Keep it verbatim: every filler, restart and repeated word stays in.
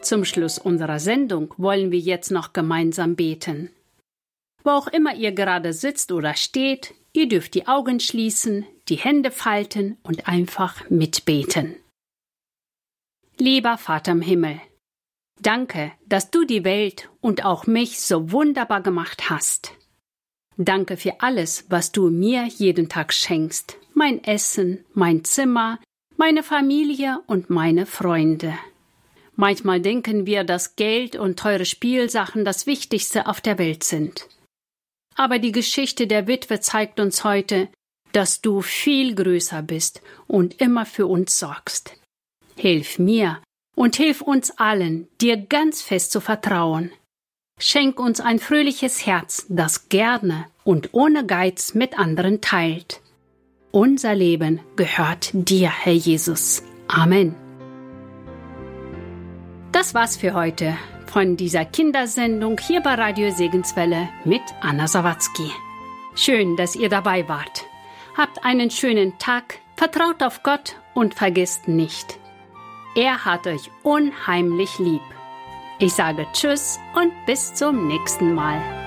Zum Schluss unserer Sendung wollen wir jetzt noch gemeinsam beten. Wo auch immer ihr gerade sitzt oder steht, ihr dürft die Augen schließen, die Hände falten und einfach mitbeten. Lieber Vater im Himmel, danke, dass du die Welt und auch mich so wunderbar gemacht hast. Danke für alles, was du mir jeden Tag schenkst. Mein Essen, mein Zimmer, meine Familie und meine Freunde. Manchmal denken wir, dass Geld und teure Spielsachen das Wichtigste auf der Welt sind. Aber die Geschichte der Witwe zeigt uns heute, dass du viel größer bist und immer für uns sorgst. Hilf mir und hilf uns allen, dir ganz fest zu vertrauen. Schenk uns ein fröhliches Herz, das gerne und ohne Geiz mit anderen teilt. Unser Leben gehört dir, Herr Jesus. Amen. Das war's für heute von dieser Kindersendung hier bei Radio Segenswelle mit Anna Sawatzki. Schön, dass ihr dabei wart. Habt einen schönen Tag, vertraut auf Gott und vergesst nicht, er hat euch unheimlich lieb. Ich sage Tschüss und bis zum nächsten Mal.